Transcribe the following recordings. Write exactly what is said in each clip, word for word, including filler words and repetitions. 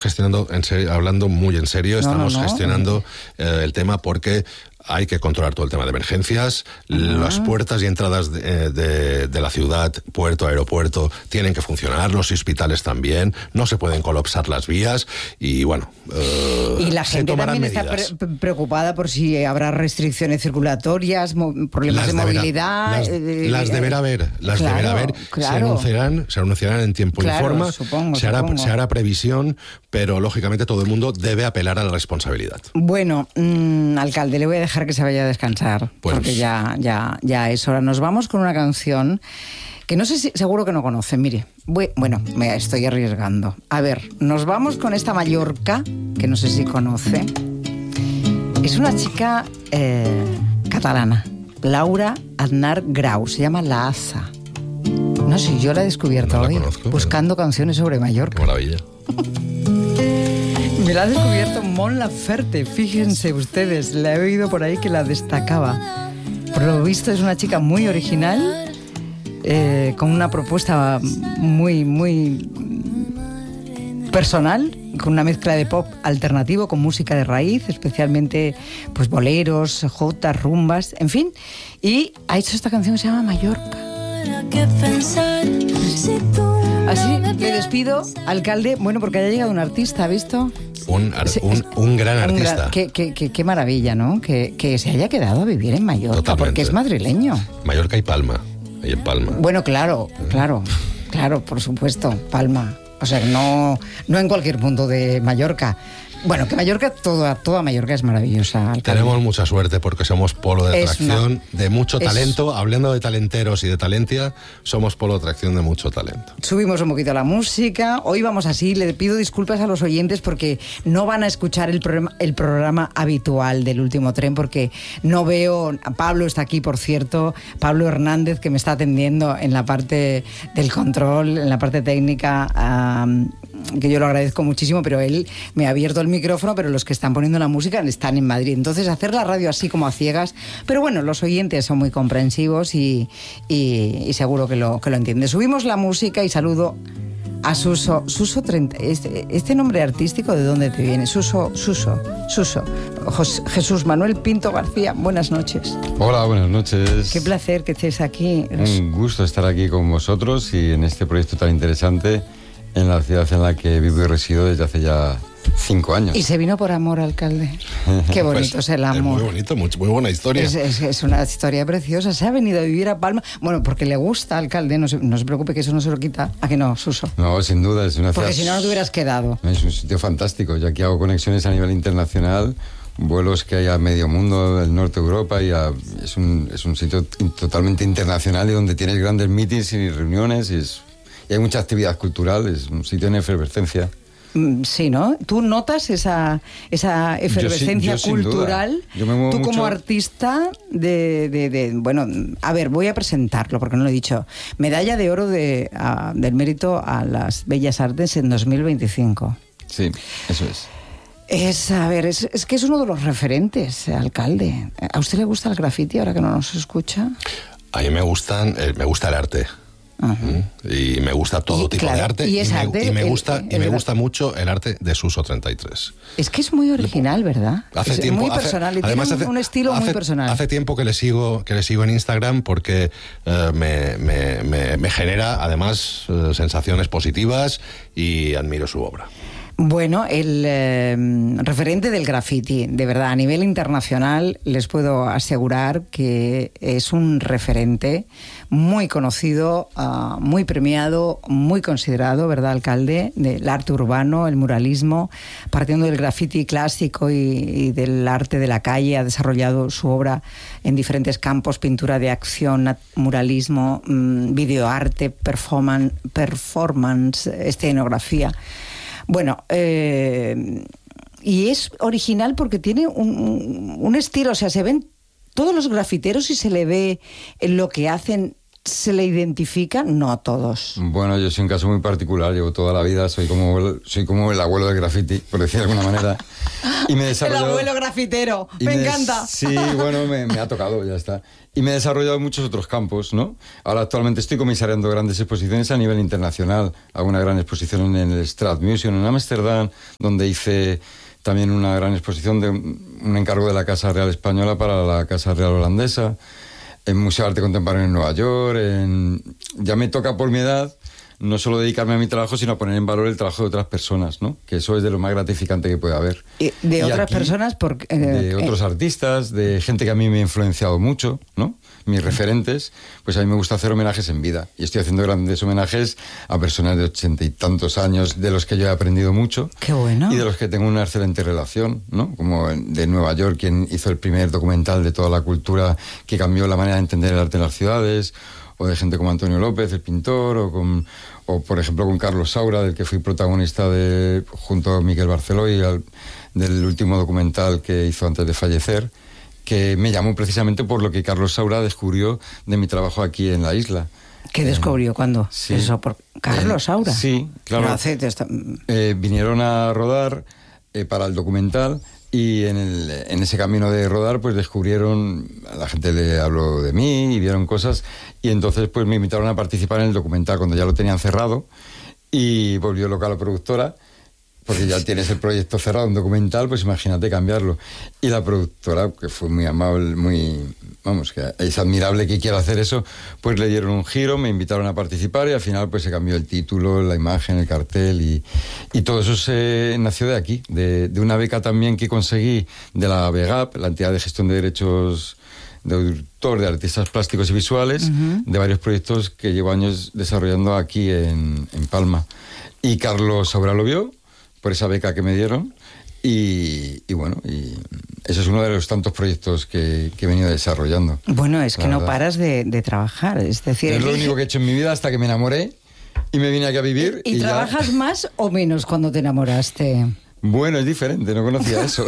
gestionando, en serio, hablando muy en serio, No, estamos no, no. gestionando eh, el tema porque hay que controlar todo el tema de emergencias. Uh-huh. Las puertas y entradas de, de, de la ciudad, puerto, aeropuerto, tienen que funcionar, los hospitales también, no se pueden colapsar las vías y bueno, eh, y la se gente tomarán también medidas. está pre- preocupada por si habrá restricciones circulatorias, mo- problemas Las de deberá, movilidad. Las, eh, las deberá haber, las claro, deberá haber. claro. Se anunciarán, se anunciarán en tiempo Claro, y forma. supongo, se, hará, supongo. se hará previsión, pero lógicamente todo el mundo debe apelar a la responsabilidad. Bueno, mmm, alcalde, le voy a dejar que se vaya a descansar, Pues, porque ya, ya, ya es hora. Nos vamos con una canción que no sé si, seguro que no conocen, mire. Voy, bueno, me estoy arriesgando. A ver, nos vamos con esta Mallorca, que no sé si conoce. Es una chica eh, catalana, Laura Aznar Grau, se llama La Asa. No sé, yo la he descubierto No la hoy, conozco, buscando pero... canciones sobre Mallorca. Qué maravilla. Me la ha descubierto Mon Laferte, fíjense ustedes, la he oído por ahí que la destacaba. Por lo visto es una chica muy original, eh, con una propuesta muy, muy personal, con una mezcla de pop alternativo con música de raíz, especialmente pues boleros, jotas, rumbas, en fin. Y ha hecho esta canción que se llama Mallorca. Así le despido, alcalde, bueno, porque haya llegado un artista, ¿ha visto? Un, un, un gran artista. Un gran, qué, qué, qué, qué maravilla, ¿no? Que, que se haya quedado a vivir en Mallorca. Totalmente. Porque es madrileño. Mallorca y Palma, ahí en Palma. Bueno, claro, claro, claro, por supuesto, Palma. O sea, no, no en cualquier punto de Mallorca. Bueno, que Mallorca, toda, toda Mallorca es maravillosa, alcalde. Tenemos mucha suerte porque somos polo de atracción una, de mucho talento. Es, hablando de talenteros y de talentia, somos polo de atracción de mucho talento. Subimos un poquito la música. Hoy vamos así. Le pido disculpas a los oyentes porque no van a escuchar el programa, el programa habitual del Último Tren porque no veo... Pablo está aquí, por cierto. Pablo Hernández, que me está atendiendo en la parte del control, en la parte técnica... Um, que yo lo agradezco muchísimo, pero él me ha abierto el micrófono, pero los que están poniendo la música están en Madrid. Entonces, hacer la radio así como a ciegas... Pero bueno, los oyentes son muy comprensivos y, y, y seguro que lo, que lo entienden. Subimos la música y saludo a Suso. Suso treinta... Este, este nombre artístico, ¿de dónde te viene? Suso, Suso, Suso. Jos, Jesús Manuel Pinto García, buenas noches. Hola, buenas noches. Qué placer que estés aquí. Un gusto estar aquí con vosotros y en este proyecto tan interesante en la ciudad en la que vivo y resido desde hace ya cinco años. Y se vino por amor, alcalde. Qué bonito pues, es el amor. Es muy bonito, muy, muy buena historia. Es, es, es una historia preciosa. Se ha venido a vivir a Palma, bueno, porque le gusta, alcalde, no se, no se preocupe que eso no se lo quita. ¿A que no, Suso? No, sin duda, es una ciudad... Porque si no, no te hubieras quedado. Es un sitio fantástico, ya que hago conexiones a nivel internacional, vuelos que hay a medio mundo, del norte de Europa, y a, es, un, es un sitio totalmente internacional y donde tienes grandes meetings y reuniones y es... Y hay mucha actividad cultural, es un sitio en efervescencia. Sí, ¿no? ¿Tú notas esa, esa efervescencia yo sí, yo cultural? Yo me muevo Tú mucho... como artista de, de, de... Bueno, a ver, voy a presentarlo porque no lo he dicho. Medalla de oro de, a, del mérito a las Bellas Artes en dos mil veinticinco. Sí, eso es. Es, a ver, es, es que es uno de los referentes, alcalde. ¿A usted le gusta el graffiti ahora que no nos escucha? A mí me gustan, eh, me gusta el arte. Uh-huh. Y me gusta todo y, tipo claro, de arte y, y, es me, arte, y me el, gusta el, y me el, gusta mucho el arte de Suso treinta y tres. Es que es muy original, ¿verdad? Hace es tiempo, muy hace, personal y además tiene hace, un estilo hace, muy personal. Hace tiempo que le sigo que le sigo en Instagram porque uh, me, me, me, me genera además uh, sensaciones positivas y admiro su obra. Bueno, el eh, referente del graffiti, de verdad, a nivel internacional, les puedo asegurar que es un referente muy conocido, uh, muy premiado, muy considerado, ¿verdad, alcalde? Del arte urbano, el muralismo, partiendo del graffiti clásico y, y del arte de la calle, ha desarrollado su obra en diferentes campos: pintura de acción, muralismo, mmm, videoarte, performance, performance, escenografía. Bueno, eh, y es original porque tiene un, un estilo, o sea, se ven todos los grafiteros y se le ve en lo que hacen, se le identifica? No a todos. Bueno, yo soy un caso muy particular, llevo toda la vida, soy como, soy como el abuelo del graffiti, por decir de alguna manera. Y me he desarrollado... El abuelo grafitero, me, me encanta. Sí, bueno, me, me ha tocado, ya está. Y me he desarrollado en muchos otros campos, ¿no? Ahora actualmente estoy comisariando grandes exposiciones a nivel internacional. Hago una gran exposición en el Stadmuseum en Ámsterdam, donde hice también una gran exposición de un encargo de la Casa Real Española para la Casa Real Holandesa, en Museo de Arte Contemporáneo en Nueva York. En... Ya me toca por mi edad no solo dedicarme a mi trabajo, sino a poner en valor el trabajo de otras personas, ¿no? Que eso es de lo más gratificante que puede haber. ¿Y de y otras aquí, personas? Porque, eh, de otros eh, artistas, de gente que a mí me ha influenciado mucho, ¿no? Mis referentes, pues a mí me gusta hacer homenajes en vida. Y estoy haciendo grandes homenajes a personas de ochenta y tantos años, de los que yo he aprendido mucho. ¡Qué bueno! Y de los que tengo una excelente relación, ¿no? Como de Nueva York, quien hizo el primer documental de toda la cultura que cambió la manera de entender el arte en las ciudades, o de gente como Antonio López, el pintor, o, con, o por ejemplo con Carlos Saura, del que fui protagonista de, junto a Miquel Barceló, y al, del último documental que hizo antes de fallecer, que me llamó precisamente por lo que Carlos Saura descubrió de mi trabajo aquí en la isla. ¿Qué descubrió? Eh, ¿Cuándo? Sí. ¿Eso por Carlos Saura? Eh, sí, claro. Hace, está... eh, vinieron a rodar eh, para el documental, y en, el, en ese camino de rodar pues descubrieron, a la gente le habló de mí y vieron cosas, y entonces pues me invitaron a participar en el documental cuando ya lo tenían cerrado, y volvió loca la productora, porque ya tienes el proyecto cerrado, un documental, pues imagínate cambiarlo. Y la productora, que fue muy amable, muy, vamos, que es admirable que quiera hacer eso, pues le dieron un giro, me invitaron a participar, y al final pues se cambió el título, la imagen, el cartel, y, y todo eso se nació de aquí, de, de una beca también que conseguí de la VEGAP, la entidad de gestión de derechos de autor de artistas plásticos y visuales, uh-huh. de varios proyectos que llevo años desarrollando aquí en, en Palma. Y Carlos Saura lo vio por esa beca que me dieron, y, y bueno, y eso es uno de los tantos proyectos que, que he venido desarrollando. Bueno, es que verdad. No paras de, de trabajar, es decir... Es lo único que he hecho en mi vida hasta que me enamoré y me vine aquí a vivir. ¿Y, y, y trabajas ya... más o menos cuando te enamoraste? Bueno, es diferente, no conocía eso.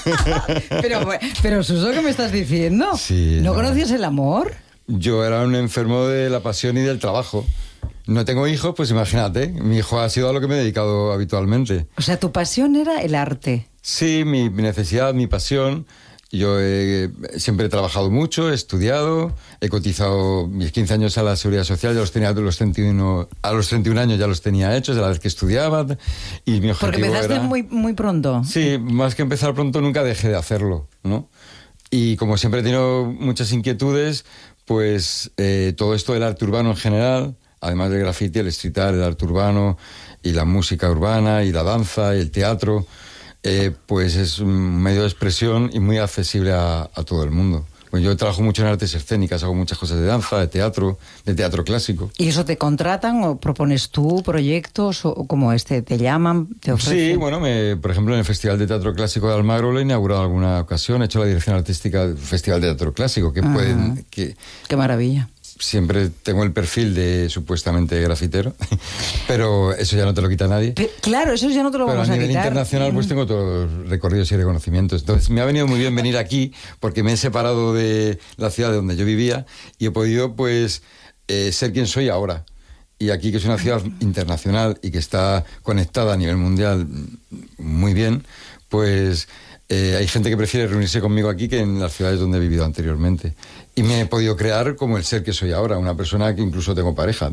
pero, pero Suso, ¿qué me estás diciendo? Sí, ¿No, no conocías el amor? Yo era un enfermo de la pasión y del trabajo. No tengo hijos, pues imagínate, mi hijo ha sido a lo que me he dedicado habitualmente. O sea, tu pasión era el arte. Sí, mi, mi necesidad, mi pasión. Yo he, siempre he trabajado mucho, he estudiado, he cotizado mis quince años a la Seguridad Social, ya los tenía a los treinta y uno, a los treinta y un años ya los tenía hechos, a la vez que estudiaba, y mi objetivo Porque empezaste era, muy, muy pronto. Sí, más que empezar pronto nunca dejé de hacerlo, ¿no? Y como siempre he tenido muchas inquietudes, pues eh, todo esto del arte urbano en general, además del graffiti, el street art, el arte urbano, y la música urbana, y la danza, y el teatro, eh, pues es un medio de expresión y muy accesible a, a todo el mundo. Pues yo trabajo mucho en artes escénicas, hago muchas cosas de danza, de teatro, de teatro clásico. ¿Y eso te contratan o propones tú proyectos o como este? ¿Te llaman? ¿Te ofrecen? Sí, bueno, me, por ejemplo en el Festival de Teatro Clásico de Almagro lo he inaugurado en alguna ocasión, he hecho la dirección artística del Festival de Teatro Clásico, que Ajá. pueden... Que, ¡Qué maravilla! Siempre tengo el perfil de supuestamente grafitero, pero eso ya no te lo quita nadie. Pero, claro, eso ya no te lo pero vamos a quitar. Pero a nivel internacional pues tengo todos los recorridos y reconocimientos. Entonces me ha venido muy bien venir aquí porque me he separado de la ciudad de donde yo vivía y he podido pues eh, ser quien soy ahora. Y aquí, que es una ciudad internacional y que está conectada a nivel mundial muy bien, pues... Eh, hay gente que prefiere reunirse conmigo aquí que en las ciudades donde he vivido anteriormente. Y me he podido crear como el ser que soy ahora, una persona que incluso tengo pareja.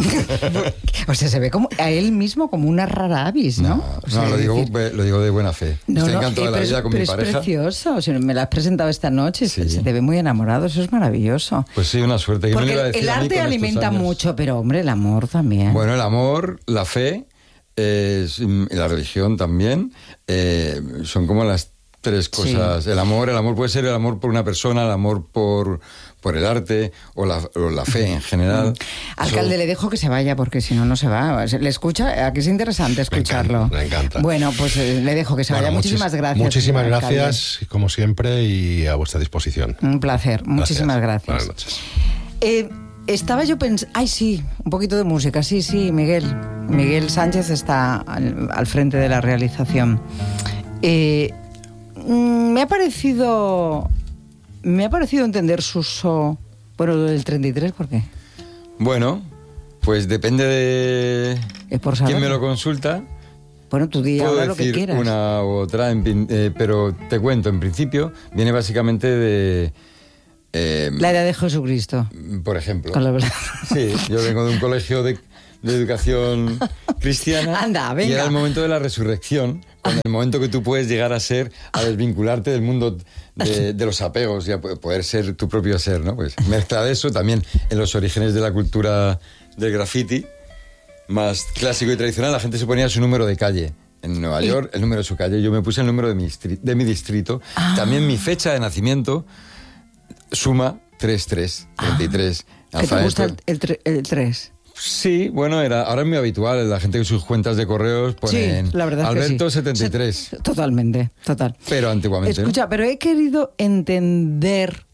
O sea, se ve como a él mismo como una rara avis, ¿no? No, o sea, no lo, digo, decir... lo digo de buena fe. No, Estoy no, encantado eh, de la vida con pero mi es pareja. Es precioso, o sea, me la has presentado esta noche, sí. Se te ve muy enamorado, eso es maravilloso. Pues sí, una suerte. Porque me iba a decir el a mí arte con alimenta años? mucho, pero hombre, el amor también. Bueno, el amor, la fe, eh, y la religión también, eh, son como las tres cosas. Sí. El amor, el amor puede ser el amor por una persona, el amor por, por el arte o la, o la fe en general. Alcalde, so... le dejo que se vaya porque si no, no se va. ¿Le escucha? Aquí es interesante escucharlo. Me encanta. Me encanta. Bueno, pues eh, le dejo que se vaya. Bueno, muchísimas muchis, gracias. Muchísimas gracias, como siempre, y a vuestra disposición. Un placer. Gracias. Muchísimas gracias. Buenas noches. Eh, estaba yo pensando... Ay, sí, un poquito de música. Sí, sí, Miguel. Miguel Sánchez está al, al frente de la realización. Eh... Me ha parecido me ha parecido entender Suso, bueno, lo del treinta y tres, ¿por qué? Bueno, pues depende de Es por quién me saberlo. lo consulta. Bueno, tú di Puedo ahora lo que decir quieras. una u otra, en prin- eh, pero te cuento, en principio viene básicamente de... eh, La edad de Jesucristo. por ejemplo. Con la verdad. Sí, yo vengo de un colegio de, de educación cristiana. Anda, Y venga. era el momento de la resurrección, con el momento que tú puedes llegar a ser, a desvincularte del mundo de, de los apegos y a po- poder ser tu propio ser, ¿no? Pues mezcla de eso también en los orígenes de la cultura del graffiti, más clásico y tradicional, la gente se ponía su número de calle. En Nueva York, el número de su calle, yo me puse el número de mi, distri- de mi distrito. Ah. También mi fecha de nacimiento suma treinta y tres, treinta y tres. ¿Qué te Alfabeto. gusta el, el, tre- el tres? Sí, bueno, era, ahora es muy habitual, la gente en sus cuentas de correos ponen Sí, la verdad es que Alberto sí. setenta y tres, Se- Totalmente, total. pero antiguamente ¿no? Escucha, pero he querido entender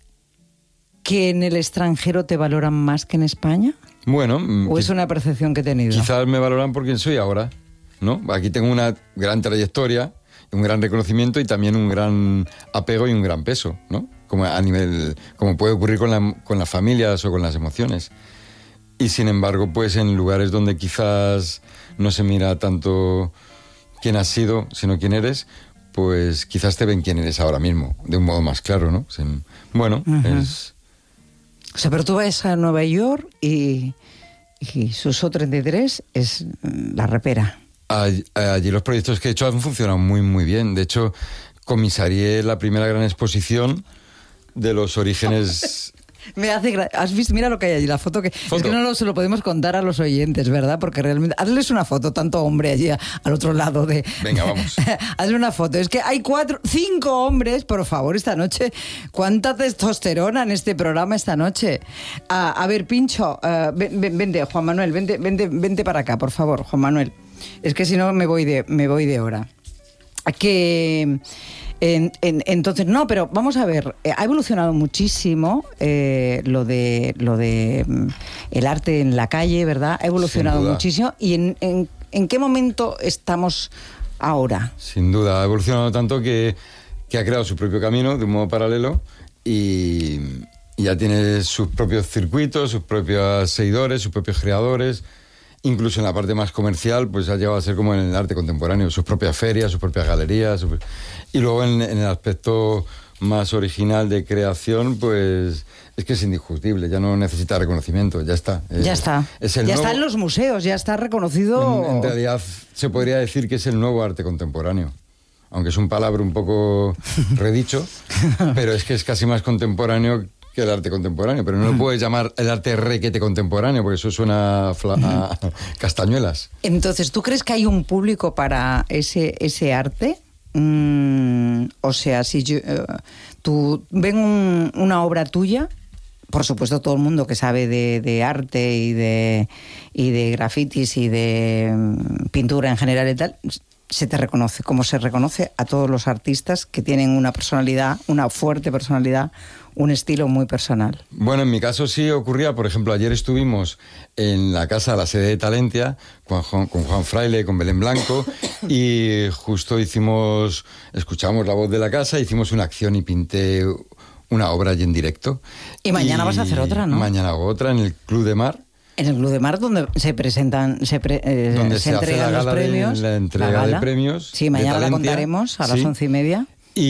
que en el extranjero te valoran más que en España. Bueno, mm, ¿O es quiz- una percepción que he tenido? quizás me valoran por quien soy ahora, ¿no? Aquí tengo una gran trayectoria, un gran reconocimiento y también un gran apego y un gran peso, ¿no? Como a nivel, como puede ocurrir con, la- con las familias o con las emociones. Y sin embargo, pues en lugares donde quizás no se mira tanto quién has sido, sino quién eres, pues quizás te ven quién eres ahora mismo, de un modo más claro, ¿no? Sin- bueno, Ujú. es... O sea, pero tú vas a Nueva York y, y Suso treinta y tres es mm, la repera. Allí, allí los proyectos que he hecho han funcionado muy, muy bien. De hecho, comisarié la primera gran exposición de los orígenes... Me hace gra- ¿Has visto? Mira lo que hay allí, la foto que... Foto. Es que no lo, se lo podemos contar a los oyentes, ¿verdad? Porque realmente... Hazles una foto, tanto hombre allí a- al otro lado de... Venga, vamos. Hazle una foto. Es que hay cuatro, cinco hombres, por favor, esta noche. ¿Cuánta testosterona en este programa esta noche? Ah, a ver, Pincho, ah, ven- ven- vente, Juan Manuel, vente, vente, vente para acá, por favor, Juan Manuel. Es que si no me voy de, me voy de hora. Que... En- en- entonces, no, pero vamos a ver, eh, ha evolucionado muchísimo eh, lo de lo de mm, el arte en la calle, ¿verdad? Ha evolucionado Sin duda. muchísimo. ¿Y en, en, en qué momento estamos ahora? Sin duda, ha evolucionado tanto que, que ha creado su propio camino de un modo paralelo y, y ya tiene sus propios circuitos, sus propios seguidores, sus propios creadores. Incluso en la parte más comercial, pues ha llegado a ser como en el arte contemporáneo, sus propias ferias, sus propias galerías. sus- Y luego en, en el aspecto más original de creación, pues es que es indiscutible, ya no necesita reconocimiento, ya está. Es- Ya está. Es el ya nuevo- está en los museos, ya está reconocido. en, en realidad se podría decir que es el nuevo arte contemporáneo. Aunque es un palabra un poco redicho, pero es que es casi más contemporáneo que el arte contemporáneo. Pero no lo puedes llamar el arte requete contemporáneo, porque eso suena a, fla- a castañuelas. Entonces, ¿tú crees que hay un público para ese, ese arte? Mm, o sea, si yo, eh, tú ven un- una obra tuya, por supuesto todo el mundo que sabe de, de arte y de, y de grafitis y de mm, pintura en general y tal, se te reconoce, como se reconoce a todos los artistas que tienen una personalidad, una fuerte personalidad, un estilo muy personal. Bueno, en mi caso sí ocurría, por ejemplo, ayer estuvimos en la casa, la sede de Talentia, con Juan, con Juan Fraile, con Belén Blanco, y justo hicimos, escuchamos la voz de la casa, hicimos una acción y pinté una obra allí en directo. Y mañana vas a hacer otra, ¿no? Mañana hago otra en el Club de Mar. En el Club de Mar, donde se presentan, se, pre- eh, Donde se se hace entregan la los gala de- premios. la entrega gala. de premios Sí, de mañana la Talentia. contaremos a las Sí. once y media.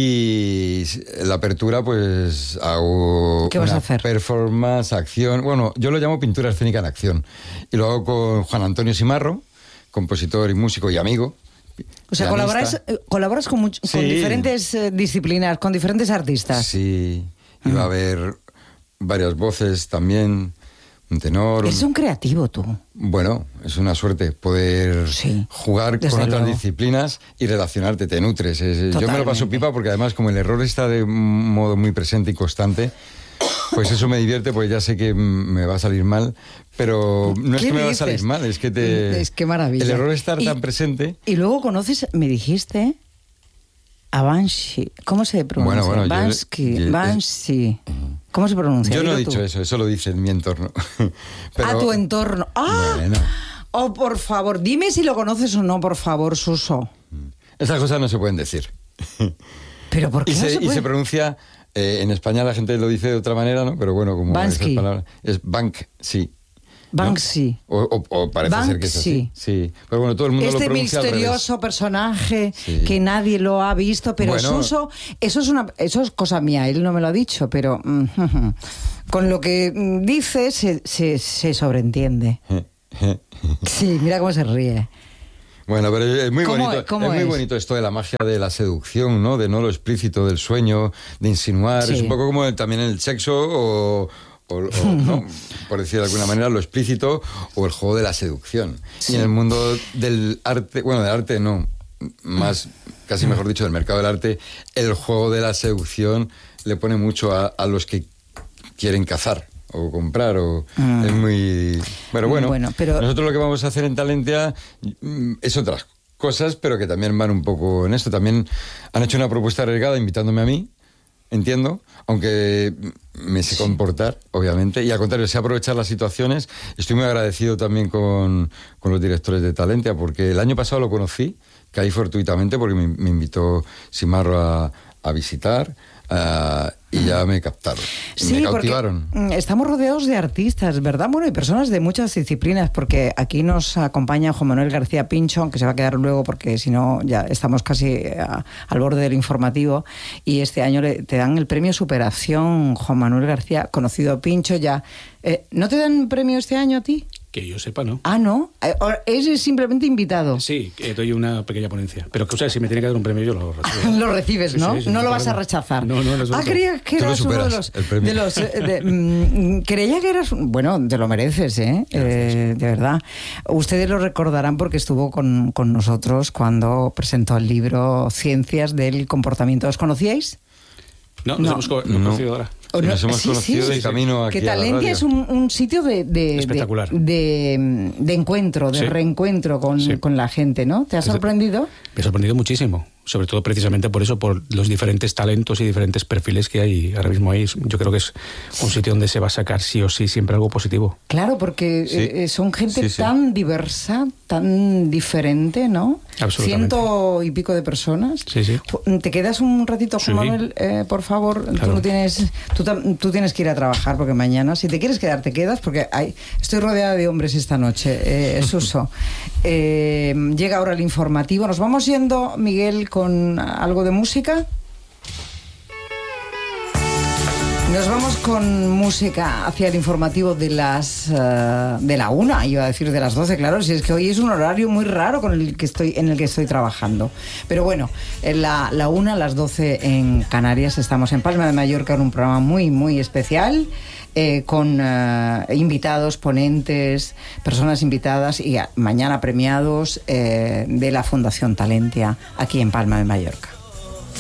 Y la apertura, pues hago ¿Qué vas una a hacer? performance, acción. Bueno, yo lo llamo pintura escénica en acción. Y lo hago con Juan Antonio Simarro, compositor y músico y amigo. O sea, pianista. colaboras, eh, colaboras con, much- con Sí. diferentes eh, disciplinas, con diferentes artistas. Sí, y va a haber varias voces también, un tenor. Es un creativo tú. Bueno, es una suerte poder Sí, jugar desde con otras luego. disciplinas y relacionarte, te nutres. Es- yo me lo Totalmente. paso pipa porque además como el error está de un modo muy presente y constante, pues eso me divierte porque ya sé que mm, me va a salir mal, pero no es ¿Qué que me va a dices? salir mal, es que te... Es que maravilla. El error estar Y- tan presente... Y luego conoces, me dijiste, a Banshee. ¿Cómo se pronuncia? Bueno, bueno, yo- Bansky, yo- Banshee. ¿Cómo se pronuncia? Yo no he Dilo tú. dicho eso, eso lo dice en mi entorno. Pero- A tu entorno. ¡Ah! Bueno. Oh, por favor, dime si lo conoces o no, por favor, Suso. Esas cosas no se pueden decir. Pero ¿por qué Y no se, se y puede? se pronuncia, eh, en España la gente lo dice de otra manera, ¿no? Pero bueno, como Bansky. esas palabras- es bank, sí. Banksy. ¿no? O, o, o parece Banksy. ser que es así. Sí. Pero bueno, todo el mundo este lo pronuncia al revés. misterioso personaje Sí. que nadie lo ha visto, pero Bueno. Suso, eso es una, eso es cosa mía, él no me lo ha dicho, pero mm, con lo que mm, dice se, se, se sobreentiende. Sí, mira cómo se ríe. Bueno, pero es muy ¿Cómo- bonito, cómo es muy es? bonito esto de la magia de la seducción, ¿no? De no lo explícito del sueño, de insinuar. Sí. Es un poco como el- también el sexo o, o- o, ¿no? Por decir de alguna manera, lo explícito o el juego de la seducción. Sí. Y en el mundo del arte, bueno, del arte no, más, casi mejor dicho, del mercado del arte, el juego de la seducción le pone mucho a, a los que quieren cazar o comprar o Mm. es muy pero bueno, Bueno, pero- nosotros lo que vamos a hacer en Talentia mm, es otras cosas, pero que también van un poco en esto. También han hecho una propuesta arriesgada invitándome a mí, entiendo, aunque me sé comportar, obviamente, y al contrario, sé aprovechar las situaciones. Estoy muy agradecido también con, con los directores de Talentia, porque el año pasado lo conocí, caí fortuitamente porque me, me invitó Simarro a, a visitar. Uh, y ya me captaron, Sí, me porque cautivaron. mm, estamos rodeados de artistas, ¿verdad? Bueno, y personas de muchas disciplinas, porque aquí nos acompaña Juan Manuel García Pincho, aunque se va a quedar luego porque si no ya estamos casi a, al borde del informativo, y este año le, te dan el premio Superación, Juan Manuel García, conocido Pincho ya. Eh, ¿No te dan premio este año a ti? Que yo sepa, ¿no? Ah, ¿no? Eh, ¿Es simplemente invitado? Sí, que doy una pequeña ponencia. Pero que, o sea, si me tiene que dar un premio, yo lo recibo. Lo recibes, ¿no? Sí, sí, no sí, lo vas a claro. rechazar. No, no, en Ah, absoluto. creía que Tú lo eras uno de superas, los... el premio. de los, eh, de, mm, creía que eras... un- Bueno, te lo mereces, ¿eh? Eh, de verdad. Ustedes lo recordarán porque estuvo con, con nosotros cuando presentó el libro Ciencias del Comportamiento. ¿Os conocíais? No, No. nos hemos co- No. conocido ahora. ¿O Sí, no? nos hemos Sí, conocido sí. de camino aquí Que a la Talentia radio. es un, un sitio de, de, Espectacular. de, de, de encuentro, de Sí. reencuentro con, Sí. con la gente, ¿no? ¿Te ha Desde- sorprendido? Me ha sorprendido muchísimo. Sobre todo precisamente por eso, por los diferentes talentos y diferentes perfiles que hay ahora mismo ahí. Yo creo que es un sitio donde se va a sacar sí o sí siempre algo positivo. Claro, porque Sí. eh, son gente Sí, sí. tan diversa, tan diferente, ¿no? Absolutamente. Ciento y pico de personas. Sí, sí. Ju- ¿Te quedas un ratito, Juan Sí. Manuel? Eh, por favor, tú Claro. no tienes, tú, tam- tú tienes que ir a trabajar porque mañana, si te quieres quedar, te quedas porque hay, estoy rodeada de hombres esta noche. Eh, Suso, eh, llega ahora el informativo. Nos vamos yendo, Miguel, con algo de música. Nos vamos con música hacia el informativo de las eh, de la una, iba a decir de las doce, claro, si es que hoy es un horario muy raro con el que estoy, en el que estoy trabajando. Pero bueno, en la, la una, las doce en Canarias, estamos en Palma de Mallorca en un programa muy, muy especial, eh, con eh, invitados, ponentes, personas invitadas y a- mañana premiados eh, de la Fundación Talentia aquí en Palma de Mallorca.